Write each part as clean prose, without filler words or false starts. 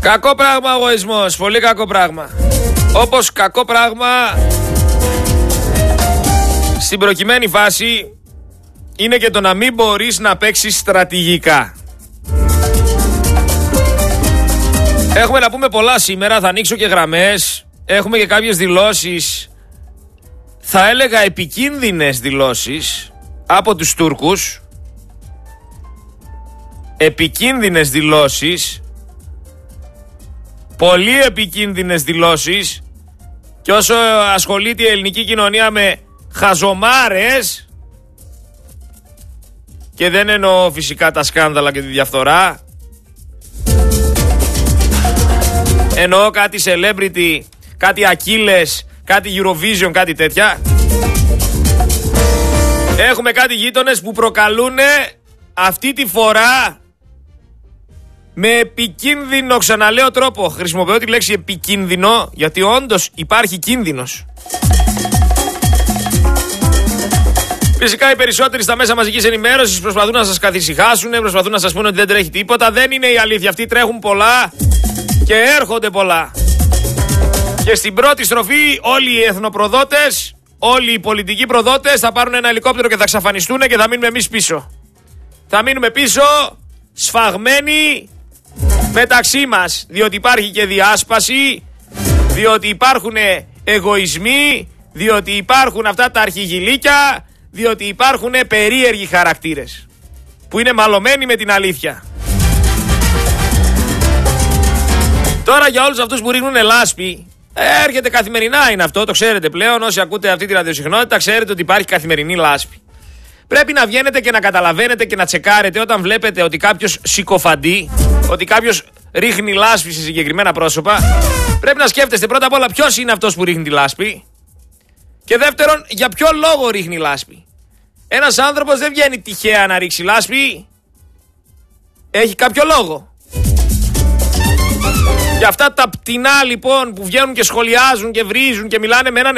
Κακό πράγμα ο εγωισμός, πολύ κακό πράγμα. Όπως κακό πράγμα στην προκειμένη φάση είναι και το να μην μπορείς να παίξεις στρατηγικά. Έχουμε να πούμε πολλά σήμερα, θα ανοίξω και γραμμές. Έχουμε και κάποιες δηλώσεις, θα έλεγα επικίνδυνες δηλώσεις από τους Τούρκους. Επικίνδυνες δηλώσεις, πολύ επικίνδυνες δηλώσεις. Και όσο ασχολείται η ελληνική κοινωνία με χαζομάρες, και δεν εννοώ φυσικά τα σκάνδαλα και τη διαφθορά, εννοώ κάτι celebrity, κάτι Ακύλες, κάτι Eurovision, κάτι τέτοια. Έχουμε κάτι γείτονες που προκαλούν αυτή τη φορά με επικίνδυνο, ξαναλέω, τρόπο. Χρησιμοποιώ τη λέξη επικίνδυνο γιατί όντως υπάρχει κίνδυνος. Φυσικά οι περισσότεροι στα μέσα μαζικής ενημέρωσης προσπαθούν να σας καθησυχάσουν, προσπαθούν να σας πούνε ότι δεν τρέχει τίποτα. Δεν είναι η αλήθεια αυτή, τρέχουν πολλά και έρχονται πολλά. Και στην πρώτη στροφή όλοι οι εθνοπροδότες, όλοι οι πολιτικοί προδότες θα πάρουν ένα ελικόπτερο και θα εξαφανιστούν και θα μείνουμε εμείς πίσω. Θα μείνουμε πίσω σφαγμένοι μεταξύ μας, διότι υπάρχει και διάσπαση, διότι υπάρχουν εγωισμοί, διότι υπάρχουν αυτά τα αρχιγυλίκια, διότι υπάρχουν περίεργοι χαρακτήρες που είναι μαλωμένοι με την αλήθεια. Τώρα για όλους αυτούς που ρίχνουν λάσπη, έρχεται καθημερινά, είναι αυτό, το ξέρετε πλέον. Όσοι ακούτε αυτή τη ραδιοσυχνότητα, ξέρετε ότι υπάρχει καθημερινή λάσπη. Πρέπει να βγαίνετε και να καταλαβαίνετε και να τσεκάρετε όταν βλέπετε ότι κάποιος συκοφαντεί, ότι κάποιος ρίχνει λάσπη σε συγκεκριμένα πρόσωπα. Πρέπει να σκέφτεστε πρώτα απ' όλα ποιος είναι αυτός που ρίχνει τη λάσπη. Και δεύτερον, για ποιο λόγο ρίχνει λάσπη. Ένας άνθρωπος δεν βγαίνει τυχαία να ρίξει λάσπη. Έχει κάποιο λόγο. Για αυτά τα πτηνά λοιπόν που βγαίνουν και σχολιάζουν και βρίζουν και μιλάνε με έναν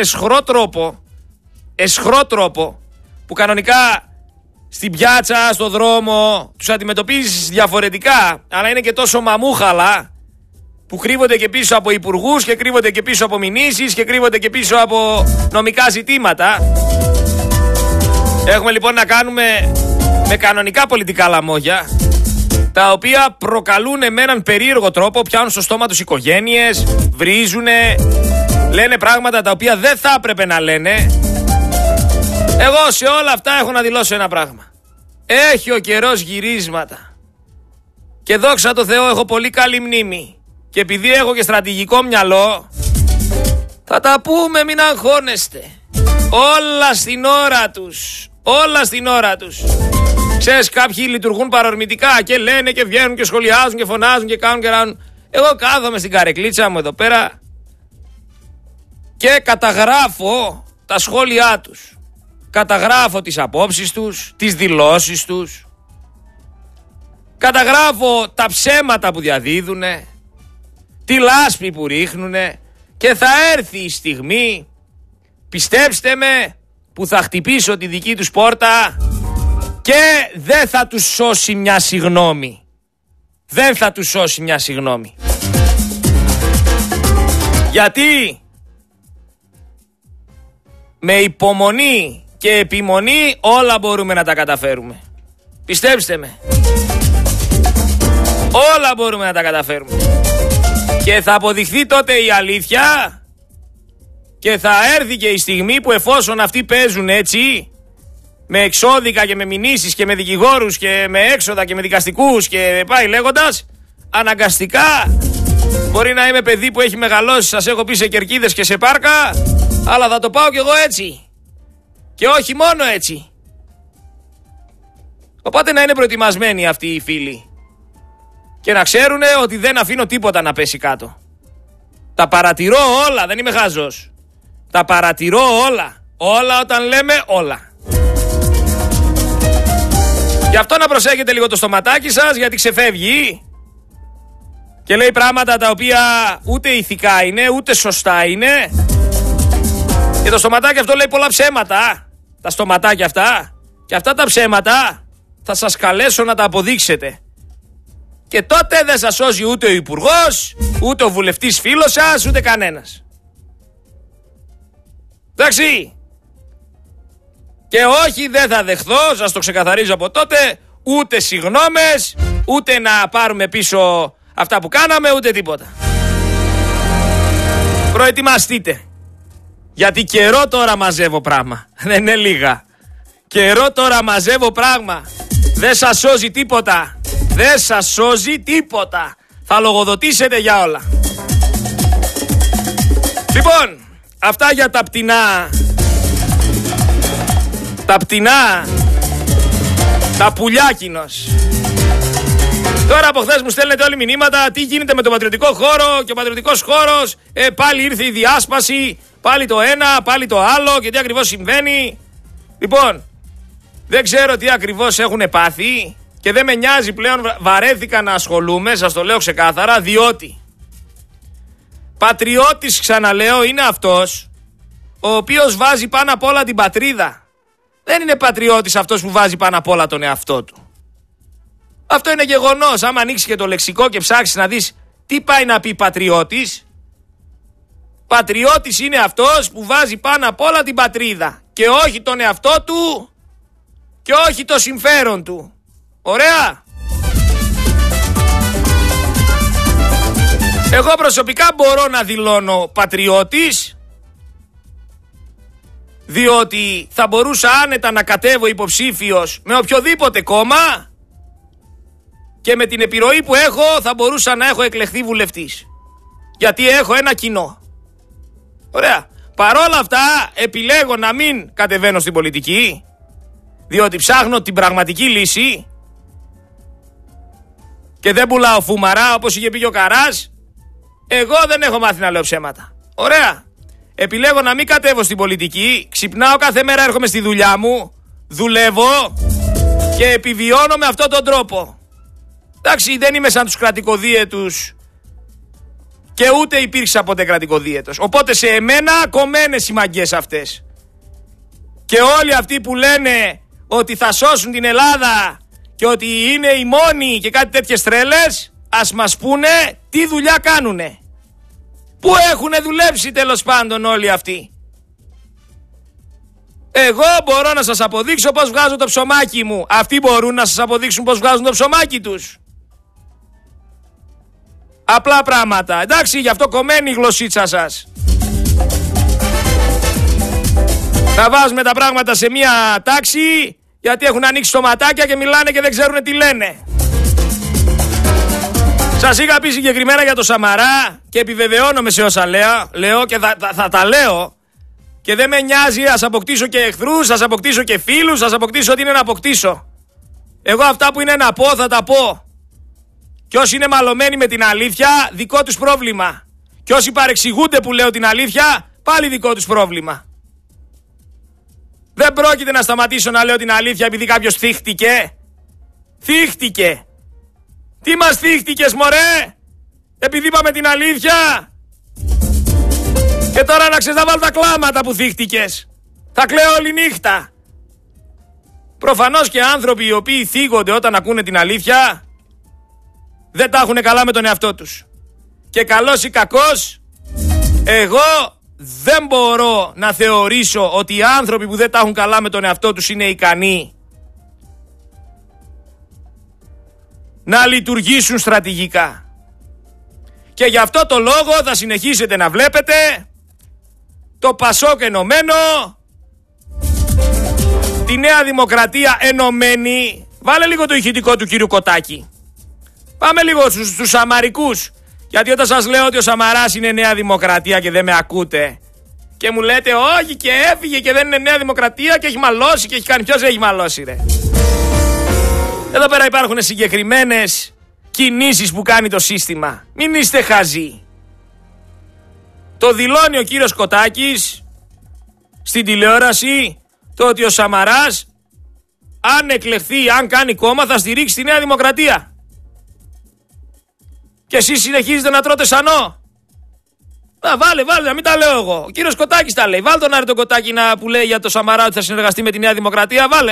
εσχρό τρόπο, που κανονικά στην πιάτσα, στο δρόμο τους αντιμετωπίζεις διαφορετικά, αλλά είναι και τόσο μαμούχαλα που κρύβονται και πίσω από υπουργούς και κρύβονται και πίσω από μηνύσεις και κρύβονται και πίσω από νομικά ζητήματα. Έχουμε λοιπόν να κάνουμε με κανονικά πολιτικά λαμόγια, τα οποία προκαλούν με έναν περίεργο τρόπο, πιάνουν στο στόμα τους οικογένειες, βρίζουνε, λένε πράγματα τα οποία δεν θα έπρεπε να λένε. Εγώ σε όλα αυτά έχω να δηλώσω ένα πράγμα. Έχει ο καιρός γυρίσματα. Και δόξα τω Θεώ έχω πολύ καλή μνήμη. Και επειδή έχω και στρατηγικό μυαλό, θα τα πούμε, μην αγχώνεστε. Όλα στην ώρα τους. Όλα στην ώρα τους. Ξέρεις, κάποιοι λειτουργούν παρορμητικά και λένε και βγαίνουν και σχολιάζουν και φωνάζουν και κάνουν και ράνουν. Εγώ κάθομαι στην καρεκλίτσα μου εδώ πέρα και καταγράφω τα σχόλιά τους. Καταγράφω τις απόψεις τους, τις δηλώσεις τους. Καταγράφω τα ψέματα που διαδίδουνε, τη λάσπη που ρίχνουνε, και θα έρθει η στιγμή, πιστέψτε με, που θα χτυπήσω τη δική τους πόρτα και δεν θα τους σώσει μια συγγνώμη. Δεν θα τους σώσει μια συγγνώμη. Γιατί με υπομονή και επιμονή όλα μπορούμε να τα καταφέρουμε. Πιστέψτε με. Όλα μπορούμε να τα καταφέρουμε. Και θα αποδειχθεί τότε η αλήθεια και θα έρθει και η στιγμή που, εφόσον αυτοί παίζουν έτσι, με εξώδικα και με μηνύσεις και με δικηγόρους και με έξοδα και με δικαστικούς και πάει λέγοντας, αναγκαστικά μπορεί να είμαι παιδί που έχει μεγαλώσει, σας έχω πει, σε κερκίδες και σε πάρκα, αλλά θα το πάω κι εγώ έτσι. Και όχι μόνο έτσι. Οπότε να είναι προετοιμασμένοι αυτοί οι φίλοι και να ξέρουν ότι δεν αφήνω τίποτα να πέσει κάτω. Τα παρατηρώ όλα, δεν είμαι χαζός. Τα παρατηρώ όλα. Όλα όταν λέμε όλα. Γι' αυτό να προσέχετε λίγο το στοματάκι σας, γιατί ξεφεύγει και λέει πράγματα τα οποία ούτε ηθικά είναι, ούτε σωστά είναι. Και το στοματάκι αυτό λέει πολλά ψέματα. Τα στοματάκια αυτά. Και αυτά τα ψέματα θα σας καλέσω να τα αποδείξετε. Και τότε δεν σας σώζει ούτε ο υπουργός, ούτε ο βουλευτής φίλος σας, ούτε κανένας. Εντάξει. Και όχι, δεν θα δεχθώ, σας το ξεκαθαρίζω από τότε, ούτε συγγνώμες, ούτε να πάρουμε πίσω αυτά που κάναμε, ούτε τίποτα. Προετοιμαστείτε. Γιατί καιρό τώρα μαζεύω πράγμα. Δεν είναι λίγα. Καιρό τώρα μαζεύω πράγμα. Δεν σας σώζει τίποτα. Δεν σας σώζει τίποτα. Θα λογοδοτήσετε για όλα. Λοιπόν, αυτά για τα πτηνά. Τα πτηνά. Τα πουλιάκινος. Τώρα από χθες μου στέλνετε όλοι μηνύματα τι γίνεται με τον πατριωτικό χώρο και ο πατριωτικός χώρος. Πάλι ήρθε η διάσπαση, πάλι το ένα, πάλι το άλλο και τι ακριβώς συμβαίνει. Λοιπόν, δεν ξέρω τι ακριβώς έχουν πάθει και δεν με νοιάζει πλέον, βαρέθηκα να ασχολούμαι, σας το λέω ξεκάθαρα, διότι πατριώτης, ξαναλέω, είναι αυτός ο οποίος βάζει πάνω απ' όλα την πατρίδα. Δεν είναι πατριώτης αυτός που βάζει πάνω απ' όλα τον εαυτό του. Αυτό είναι γεγονός. Άμα ανοίξεις και το λεξικό και ψάξεις να δεις τι πάει να πει πατριώτης, πατριώτης είναι αυτός που βάζει πάνω απ' όλα την πατρίδα και όχι τον εαυτό του και όχι το συμφέρον του. Ωραία. Εγώ προσωπικά μπορώ να δηλώνω πατριώτης, διότι θα μπορούσα άνετα να κατέβω υποψήφιος με οποιοδήποτε κόμμα και με την επιρροή που έχω θα μπορούσα να έχω εκλεχθεί βουλευτής. Γιατί έχω ένα κοινό. Ωραία. Παρόλα αυτά επιλέγω να μην κατεβαίνω στην πολιτική, διότι ψάχνω την πραγματική λύση και δεν πουλάω φούμαρα όπως είχε πει και ο Καράς. Εγώ δεν έχω μάθει να λέω ψέματα. Ωραία. Επιλέγω να μην κατέβω στην πολιτική, ξυπνάω κάθε μέρα, έρχομαι στη δουλειά μου, δουλεύω και επιβιώνω με αυτόν τον τρόπο. Εντάξει, δεν είμαι σαν τους κρατικοδίαιτους και ούτε υπήρξα ποτέ κρατικοδίαιτος. Οπότε σε εμένα κομμένες οι μαγκές αυτές. Και όλοι αυτοί που λένε ότι θα σώσουν την Ελλάδα και ότι είναι οι μόνοι και κάτι τέτοιες τρέλες, ας μας πούνε τι δουλειά κάνουνε. Πού έχουνε δουλέψει τέλος πάντων όλοι αυτοί. Εγώ μπορώ να σας αποδείξω πώς βγάζω το ψωμάκι μου. Αυτοί μπορούν να σας αποδείξουν πώς βγάζουν το ψωμάκι τους. Απλά πράγματα. Εντάξει, γι' αυτό κομμένη η γλωσσίτσα σας. Θα βάζουμε τα πράγματα σε μία τάξη, γιατί έχουν ανοίξει στοματάκια και μιλάνε και δεν ξέρουν τι λένε. Σας είχα πει συγκεκριμένα για το Σαμαρά και επιβεβαιώνομαι σε όσα λέω και θα τα λέω και δεν με νοιάζει, ας αποκτήσω και εχθρούς, ας αποκτήσω και φίλους, ας αποκτήσω ό,τι είναι να αποκτήσω. Εγώ αυτά που είναι να πω θα τα πω. Και όσοι είναι μαλωμένοι με την αλήθεια, δικό τους πρόβλημα. Και όσοι παρεξηγούνται που λέω την αλήθεια, πάλι δικό τους πρόβλημα. Δεν πρόκειται να σταματήσω να λέω την αλήθεια επειδή κάποιος θύχτηκε. Θύχτηκε. Τι μας θύχτηκες μωρέ, επειδή είπαμε την αλήθεια. Και τώρα να ξέρεις να βάλω τα κλάματα που θύχτηκες. Θα κλαίω όλη νύχτα. Προφανώς και άνθρωποι οι οποίοι θίγονται όταν ακούνε την αλήθεια δεν τα έχουν καλά με τον εαυτό τους. Και καλός ή κακός, εγώ δεν μπορώ να θεωρήσω ότι οι άνθρωποι που δεν τα έχουν καλά με τον εαυτό τους είναι ικανοί να λειτουργήσουν στρατηγικά. Και γι' αυτό το λόγο θα συνεχίσετε να βλέπετε το Πασόκ ενωμένο, τη Νέα Δημοκρατία ενωμένη. Βάλε λίγο το ηχητικό του κύριου Κοτάκη. Πάμε λίγο στους Σαμαρικούς. Γιατί όταν σας λέω ότι ο Σαμαράς είναι Νέα Δημοκρατία και δεν με ακούτε και μου λέτε όχι και έφυγε και δεν είναι Νέα Δημοκρατία και έχει μαλώσει και έχει κάνει, ποιος έχει μαλώσει ρε? Εδώ πέρα υπάρχουν συγκεκριμένες κινήσεις που κάνει το σύστημα. Μην είστε χαζοί. Το δηλώνει ο κύριος Κοτάκης στην τηλεόραση, το ότι ο Σαμαράς αν εκλεχθεί, αν κάνει κόμμα, θα στηρίξει τη Νέα Δημοκρατία. Και εσείς συνεχίζετε να τρώτε σανό. Βάλε, να μην τα λέω εγώ. Ο κύριος Κοτάκης τα λέει. Βάλε τον Άρη τον Κοτάκη που λέει για το Σαμαρά ότι θα συνεργαστεί με τη Νέα Δημοκρατία. Βάλε.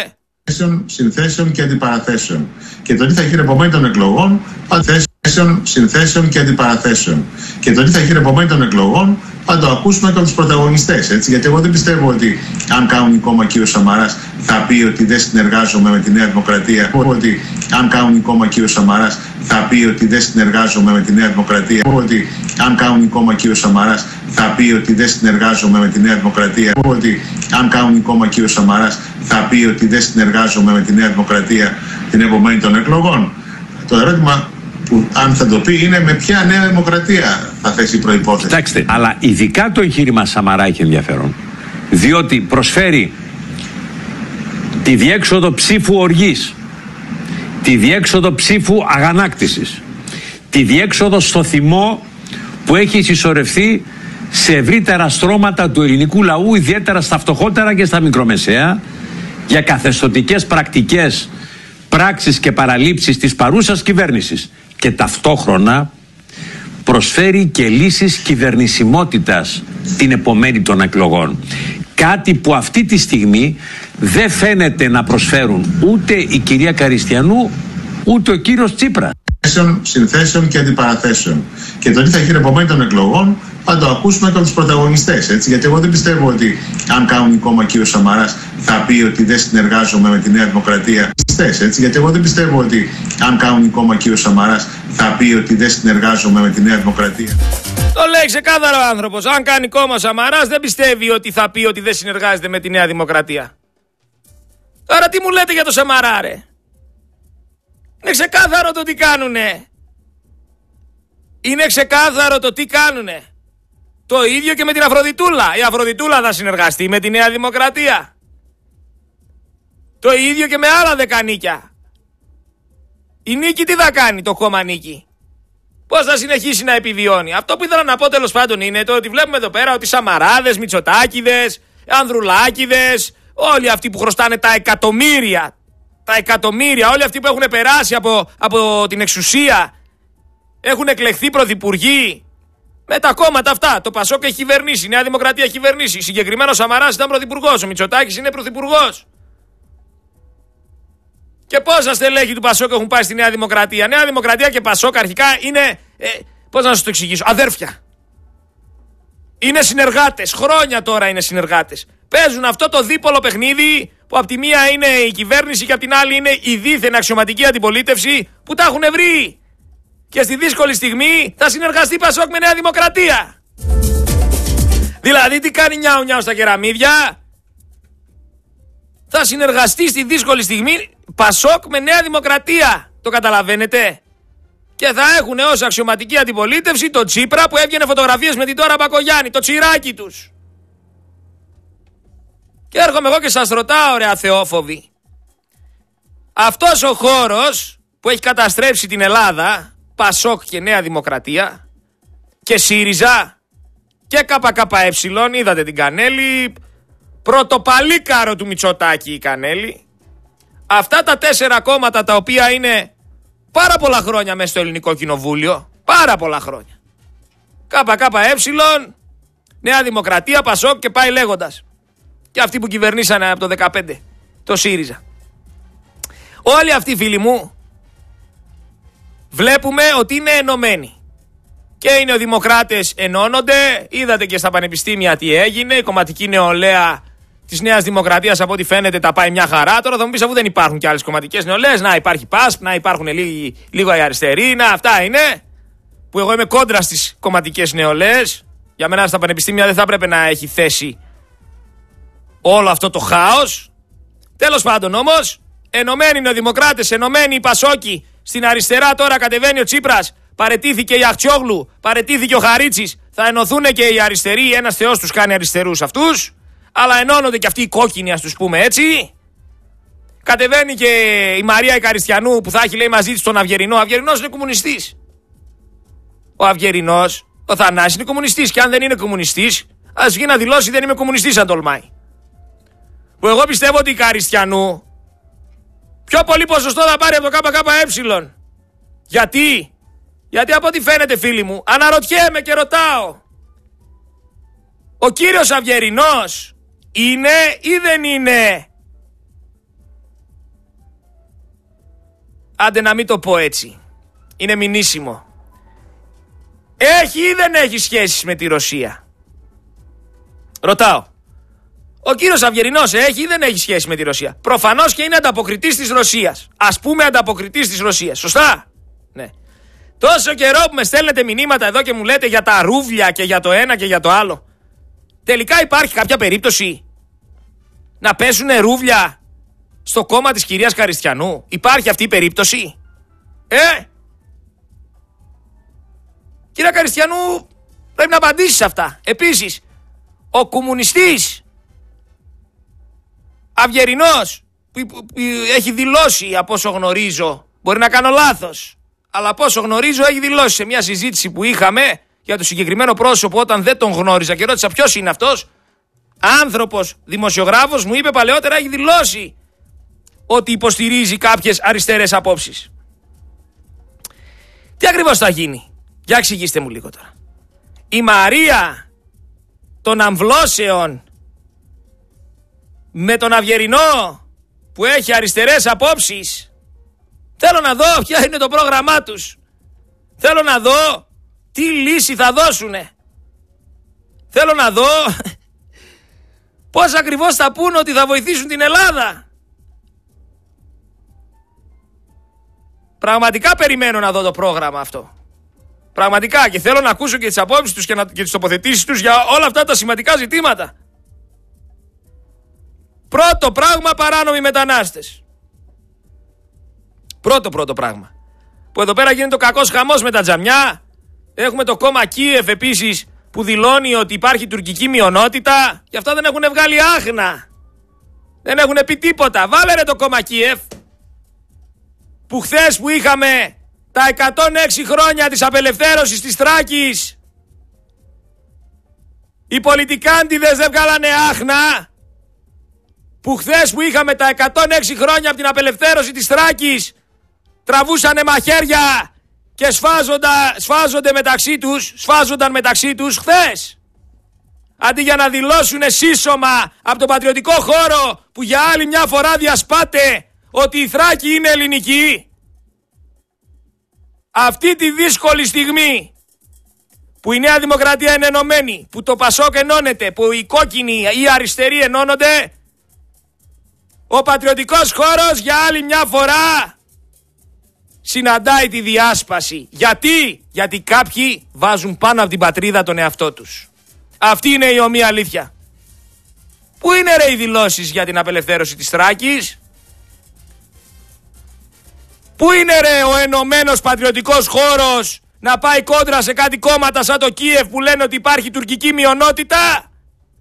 Συνθέσεων και αντιπαραθέσεων. Και το τι θα γίνει επομένει των εκλογών, συνθέσεων και αντιπαραθέσεων. Και το τι θα γίνει επομένει των εκλογών, θα το ακούσουμε και από τους πρωταγωνιστές. Έτσι. Γιατί εγώ δεν πιστεύω ότι αν κάνουν κόμμα κύριο Σαμαράς θα πει ότι δεν συνεργάζομαι με τη Νέα Δημοκρατία. Ότι αν κάνουν κόμμα κύριο Σαμαράς θα πει ότι δεν συνεργάζομαι με τη Νέα Δημοκρατία. Ότι αν κάνουν κόμμα κύριο Σαμαράς θα πει ότι δεν συνεργάζομαι με τη Νέα Δημοκρατία. Ότι αν κάνουν κόμμα κύριο Σαμαράς θα πει ότι δεν συνεργάζομαι με τη Νέα Δημοκρατία την επομένη των εκλογών. Το ερώτημα που αν θα το πει είναι με ποια Νέα Δημοκρατία θα θέσει προϋπόθεση. Κοιτάξτε, αλλά ειδικά το εγχείρημα Σαμαρά έχει ενδιαφέρον, διότι προσφέρει τη διέξοδο ψήφου οργής, τη διέξοδο ψήφου αγανάκτησης, τη διέξοδο στο θυμό που έχει συσσωρευτεί σε ευρύτερα στρώματα του ελληνικού λαού, ιδιαίτερα στα φτωχότερα και στα μικρομεσαία, για καθεστωτικές πρακτικές, πράξεις και παραλήψεις της παρούσας κυβέρνησης. Και ταυτόχρονα προσφέρει και λύσεις κυβερνησιμότητας την επομένη των εκλογών. Κάτι που αυτή τη στιγμή δεν φαίνεται να προσφέρουν ούτε η κυρία Καριστιανού ούτε ο κύριος Τσίπρας. Συνθέσεων και αντιπαραθέσεων. Και το τι θα γίνει επομένη των εκλογών θα το ακούσουμε και από τους πρωταγωνιστές. Έτσι. Γιατί εγώ δεν πιστεύω ότι αν κάνουν κόμμα κύριο Σαμαράς θα πει ότι δεν συνεργάζομαι με τη Νέα Δημοκρατία. Έτσι. Γιατί εγώ δεν πιστεύω ότι αν κάνουν κόμμα κύριο Σαμαράς θα πει ότι δεν συνεργάζομαι με τη Νέα Δημοκρατία. Το λέει ξεκάθαρο ο άνθρωπος. Αν κάνει κόμμα Σαμαράς δεν πιστεύει ότι θα πει ότι δεν συνεργάζεται με τη Νέα Δημοκρατία. Τώρα τι μου λέτε για το Σαμαρά, ρε? Είναι ξεκάθαρο το τι κάνουνε. Είναι ξεκάθαρο το τι κάνουνε. Το ίδιο και με την Αφροδιτούλα. Η Αφροδιτούλα θα συνεργαστεί με τη Νέα Δημοκρατία. Το ίδιο και με άλλα δεκανίκια. Η Νίκη τι θα κάνει, το κόμμα Νίκη? Πώς θα συνεχίσει να επιβιώνει? Αυτό που ήθελα να πω τέλος πάντων είναι το ότι βλέπουμε εδώ πέρα ότι Σαμαράδες, Μητσοτάκηδες, Ανδρουλάκηδες, όλοι αυτοί που χρωστάνε τα εκατομμύρια, όλοι αυτοί που έχουν περάσει από την εξουσία, έχουν εκλεχθεί πρωθυπουργοί με τα κόμματα αυτά. Το Πασόκ έχει κυβερνήσει, η Νέα Δημοκρατία έχει κυβερνήσει. Συγκεκριμένο ο Σαμαράς ήταν πρωθυπουργός, ο Μητσοτάκης είναι πρωθυπουργός. Και πόσα στελέχη του Πασόκ έχουν πάει στη Νέα Δημοκρατία? Νέα Δημοκρατία και Πασόκ αρχικά είναι, πώς να σας το εξηγήσω, αδέρφια. Είναι συνεργάτες, χρόνια τώρα είναι συνεργάτες. Παίζουν αυτό το δίπολο παιχνίδι που από τη μία είναι η κυβέρνηση και από την άλλη είναι η δίθεν αξιωματική αντιπολίτευση που τα έχουν βρει. Και στη δύσκολη στιγμή θα συνεργαστεί Πασόκ με Νέα Δημοκρατία. Δηλαδή τι κάνει νιάου νιάου στα κεραμίδια? Θα συνεργαστεί στη δύσκολη στιγμή Πασόκ με Νέα Δημοκρατία. Το καταλαβαίνετε? Και θα έχουν ως αξιωματική αντιπολίτευση το Τσίπρα που έβγαινε φωτογραφίες με την Τώρα Μπακογιάννη, το τσιράκι τους. Και έρχομαι εγώ και σας ρωτάω, ρε αθεόφοβοι, αυτός ο χώρος που έχει καταστρέψει την Ελλάδα, Πασόκ και Νέα Δημοκρατία και ΣΥΡΙΖΑ και ΚΚΕ, είδατε την Κανέλη, πρωτοπαλίκαρο του Μητσοτάκη η Κανέλη, αυτά τα 4 κόμματα τα οποία είναι πάρα πολλά χρόνια μέσα στο ελληνικό κοινοβούλιο, πάρα πολλά χρόνια, ΚΚΕ, Νέα Δημοκρατία, Πασόκ και πάει λέγοντας, και αυτοί που κυβερνήσανε από το 2015, το ΣΥΡΙΖΑ. Όλοι αυτοί, φίλοι μου, βλέπουμε ότι είναι ενωμένοι. Και οι νεοδημοκράτες ενώνονται. Είδατε και στα πανεπιστήμια τι έγινε. Η κομματική νεολαία της Νέας Δημοκρατίας, από ό,τι φαίνεται, τα πάει μια χαρά. Τώρα θα μου πεις, αφού δεν υπάρχουν και άλλες κομματικές νεολαίες, να υπάρχει ΠΑΣΠ, να υπάρχουν λίγο οι αριστεροί, να αυτά είναι. Που εγώ είμαι κόντρα στις κομματικές νεολαίες. Για μένα στα πανεπιστήμια δεν θα έπρεπε να έχει θέση όλο αυτό το χάος. Τέλος πάντων όμως, ενωμένοι νεοδημοκράτες, ενωμένοι οι Πασόκοι. Στην αριστερά τώρα κατεβαίνει ο Τσίπρας, παραιτήθηκε η Αχτσιόγλου, παραιτήθηκε ο Χαρίτσης. Θα ενωθούν και οι αριστεροί, ένας θεός τους κάνει αριστερούς αυτούς. Αλλά ενώνονται και αυτοί οι κόκκινοι, ας τους πούμε έτσι. Κατεβαίνει και η Μαρία η Καριστιανού που θα έχει, λέει, μαζί της τον Αυγερινό. Ο Αυγερινός είναι κομμουνιστής. Ο Αυγερινός, ο Θανάσης, είναι κομμουνιστής. Και αν δεν είναι κομμουνιστής, ας βγει να δηλώσει δεν είμαι κομμουνιστής αν τολμάει. Που εγώ πιστεύω ότι η Καριστιανού πιο πολύ ποσοστό θα πάρει από το ΚΚΕ. Γιατί? Γιατί από ό,τι φαίνεται, φίλοι μου, αναρωτιέμαι και ρωτάω, ο κύριος Αυγερινός είναι ή δεν είναι άντε να μην το πω έτσι, είναι μηνύσιμο. Έχει ή δεν έχει σχέσεις με τη Ρωσία? Ρωτάω. Ο κύριος Αυγερινός έχει ή δεν έχει σχέση με τη Ρωσία? Προφανώς και είναι ανταποκριτής της Ρωσίας. Ας πούμε ανταποκριτής της Ρωσίας. Σωστά? Ναι. Τόσο καιρό που με στέλνετε μηνύματα εδώ και μου λέτε για τα ρούβλια και για το ένα και για το άλλο. Τελικά υπάρχει κάποια περίπτωση να πέσουνε ρούβλια στο κόμμα της κυρίας Καριστιανού? Υπάρχει αυτή η περίπτωση? Κυρία Καριστιανού, πρέπει να απαντήσει σε αυτά. Επίσης, ο κομμουνιστής Αυγερινός που έχει δηλώσει, από όσο γνωρίζω, μπορεί να κάνω λάθος, αλλά από όσο γνωρίζω έχει δηλώσει σε μια συζήτηση που είχαμε για το συγκεκριμένο πρόσωπο, όταν δεν τον γνώριζα και ρώτησα ποιος είναι αυτός, άνθρωπος, δημοσιογράφος, μου είπε παλαιότερα, έχει δηλώσει ότι υποστηρίζει κάποιες αριστερές απόψεις. Τι ακριβώς θα γίνει? Για εξηγήστε μου λίγο τώρα. Η Μαρία των αμβλώσεων με τον Αυγερινό που έχει αριστερές απόψεις, θέλω να δω ποια είναι το πρόγραμμά τους. Θέλω να δω τι λύση θα δώσουνε. Θέλω να δω πώς ακριβώς θα πούνε ότι θα βοηθήσουν την Ελλάδα. Πραγματικά περιμένω να δω το πρόγραμμα αυτό. Πραγματικά, και θέλω να ακούσω και τις απόψεις τους και τις τοποθετήσεις τους για όλα αυτά τα σημαντικά ζητήματα. Πρώτο πράγμα, παράνομοι μετανάστες. Πρώτο πράγμα. Που εδώ πέρα γίνεται ο κακός χαμός με τα τζαμιά. Έχουμε το κόμμα Κίεφ επίσης που δηλώνει ότι υπάρχει τουρκική μειονότητα. Γι' αυτό δεν έχουν βγάλει άχνα. Δεν έχουν πει τίποτα. Βάλε ρε το κόμμα Κίεφ. Που χθες που είχαμε τα 106 χρόνια της απελευθέρωσης της Θράκης, οι πολιτικάντιδες δεν βγάλανε άχνα. Που χθες που είχαμε τα 106 χρόνια από την απελευθέρωση της Θράκης, τραβούσανε μαχαίρια και σφάζονταν μεταξύ τους χθες. Αντί για να δηλώσουν σύσσωμα από τον πατριωτικό χώρο που για άλλη μια φορά διασπάται ότι η Θράκη είναι ελληνική. Αυτή τη δύσκολη στιγμή που η Νέα Δημοκρατία είναι ενωμένη, που το Πασόκ ενώνεται, που οι κόκκινοι ή οι αριστεροί ενώνονται, ο πατριωτικός χώρος για άλλη μια φορά συναντάει τη διάσπαση. Γιατί κάποιοι βάζουν πάνω από την πατρίδα τον εαυτό τους. Αυτή είναι η ομοία αλήθεια. Πού είναι ρε οι δηλώσεις για την απελευθέρωση της Θράκης? Πού είναι ρε ο ενωμένος πατριωτικός χώρος να πάει κόντρα σε κάτι κόμματα σαν το Κίεφ που λένε ότι υπάρχει τουρκική μειονότητα?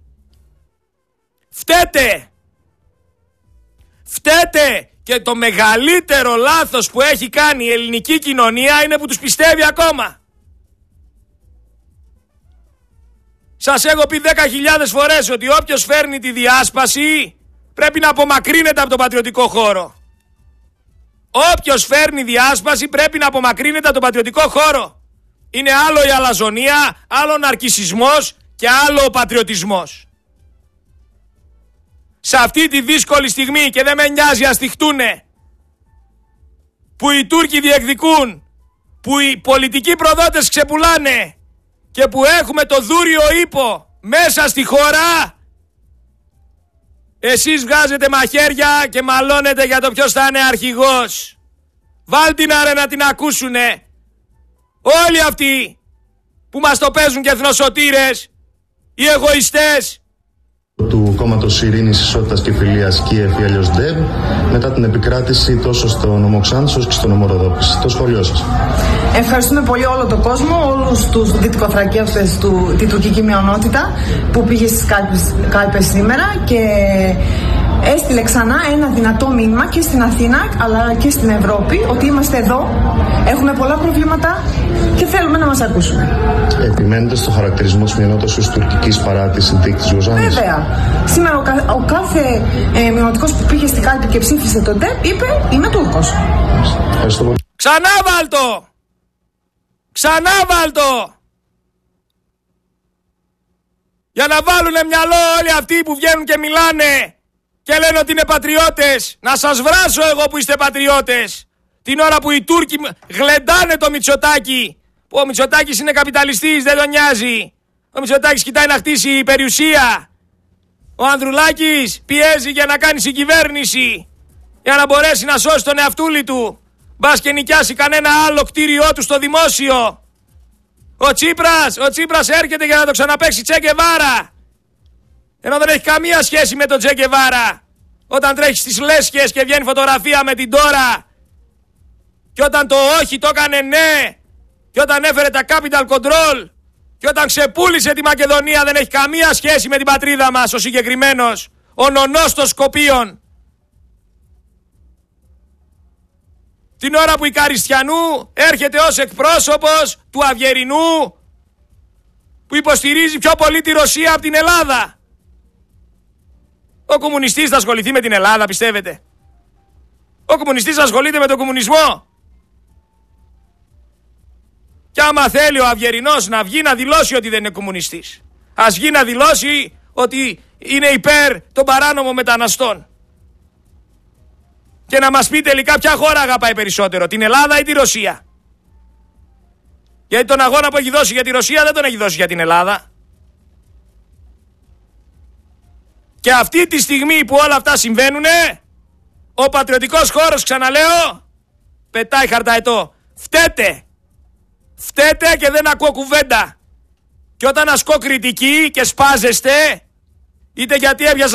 Φταίτε, και το μεγαλύτερο λάθος που έχει κάνει η ελληνική κοινωνία είναι που τους πιστεύει ακόμα. Σας έχω πει 10.000 φορές ότι όποιος φέρνει τη διάσπαση πρέπει να απομακρύνεται από τον πατριωτικό χώρο. Όποιος φέρνει διάσπαση πρέπει να απομακρύνεται από τον πατριωτικό χώρο. Είναι άλλο η αλαζονία, άλλο ο ναρκισσισμός και άλλο ο πατριωτισμός. Σε αυτή τη δύσκολη στιγμή, και δεν με νοιάζει ας θυχτούνε, που οι Τούρκοι διεκδικούν, που οι πολιτικοί προδότες ξεπουλάνε και που έχουμε το δούριο ύπο μέσα στη χώρα, εσείς βγάζετε μαχαίρια και μαλώνετε για το ποιος θα είναι αρχηγός. Βάλτε την άρα να την ακούσουνε όλοι αυτοί που μας το παίζουν και εθνοσωτήρες, οι εγωιστές. Του κόμματος Ειρήνης, Ισότητας και Φιλίας Κίεφ ή αλλιώς ΔΕΒ, μετά την επικράτηση τόσο στο νομό Ξάνθης όσο και στο νομό Ροδόπης. Το σχόλιο σας. Ευχαριστούμε πολύ όλο τον κόσμο, όλους τους δυτικοθρακεύτες, τη τουρκική μειονότητα που πήγε στις κάλπες σήμερα και έστειλε ξανά ένα δυνατό μήνυμα και στην Αθήνα αλλά και στην Ευρώπη ότι είμαστε εδώ, έχουμε πολλά προβλήματα και θέλουμε να μας ακούσουμε. Επιμένετε στο χαρακτηρισμό της μειονότητας ως τουρκικής παρά τη συνθήκη της Λοζάνης? Βέβαια. Σήμερα ο κάθε μειονοτικός που πήγε στην κάλπη και ψήφισε τον ΤΕΠ είπε είμαι Τούρκος. Ευχαριστώ πολύ. Ξανά βάλτο! Για να βάλουνε μυαλό όλοι αυτοί που βγαίνουν και μιλάνε και λένε ότι είναι πατριώτες. Να σας βράσω εγώ που είστε πατριώτες. Την ώρα που οι Τούρκοι γλεντάνε το Μητσοτάκη, που ο Μητσοτάκης είναι καπιταλιστής, δεν τον νοιάζει. Ο Μητσοτάκης κοιτάει να χτίσει περιουσία. Ο Ανδρουλάκης πιέζει για να κάνει συγκυβέρνηση, για να μπορέσει να σώσει τον εαυτούλη του. Μπας και νοικιάσει κανένα άλλο κτίριό του στο δημόσιο. Ο Τσίπρας έρχεται για να το ξαναπαίξει Τσε Γκεβάρα. Ενώ δεν έχει καμία σχέση με τον Τσε Γκεβάρα. Όταν τρέχει στις λέσχες και βγαίνει φωτογραφία με την Τώρα. Και όταν το όχι το έκανε ναι. Και όταν έφερε τα capital control. Και όταν ξεπούλησε τη Μακεδονία, δεν έχει καμία σχέση με την πατρίδα μας ο συγκεκριμένος. Ο νονός των Σκοπίων. Την ώρα που η Καριστιανού έρχεται ως εκπρόσωπος του Αυγερινού, που υποστηρίζει πιο πολύ τη Ρωσία από την Ελλάδα. Ο κομμουνιστής θα ασχοληθεί με την Ελλάδα, πιστεύετε? Ο κομμουνιστής θα ασχολείται με τον κομμουνισμό. Και άμα θέλει ο Αυγερινός να βγει να δηλώσει ότι δεν είναι κομμουνιστής, ας βγει να δηλώσει ότι είναι υπέρ των παράνομων μεταναστών. Και να μας πει τελικά ποια χώρα αγαπάει περισσότερο, την Ελλάδα ή τη Ρωσία. Γιατί τον αγώνα που έχει δώσει για τη Ρωσία δεν τον έχει δώσει για την Ελλάδα. Και αυτή τη στιγμή που όλα αυτά συμβαίνουνε, ο πατριωτικός χώρος, ξαναλέω, πετάει χαρταετό. Φταίτε και δεν ακούω κουβέντα. Και όταν ασκώ κριτική και σπάζεστε, είτε γιατί έπιασα